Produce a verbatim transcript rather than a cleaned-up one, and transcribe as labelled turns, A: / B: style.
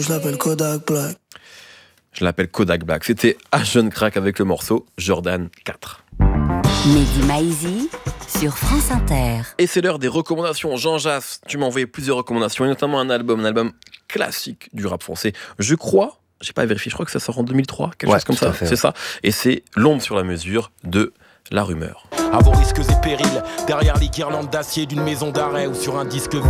A: Je l'appelle Kodak Black.
B: Je l'appelle Kodak Black. C'était un jeune crack avec le morceau Jordan quatre.
C: Mehdi Maizi sur France Inter.
B: Et c'est l'heure des recommandations. Jean Jass, tu m'as envoyé plusieurs recommandations, et notamment un album, un album classique du rap français. Je crois, j'ai pas vérifié, je crois que ça sort en deux mille trois, quelque
D: ouais,
B: chose comme ça.
D: fait,
B: c'est
D: ouais.
B: ça. Et c'est L'ombre sur la mesure de La Rumeur.
E: À vos risques et périls, derrière les guirlandes d'acier d'une maison d'arrêt ou sur un disque